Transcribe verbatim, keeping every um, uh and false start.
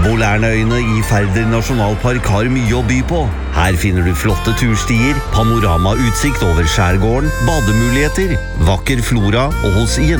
Bolærneøyene i Færder nasjonalpark har mye å by på. Her finner du flotte turstier, panoramautsikt over skjærgården, bademuligheter, vakker flora og hos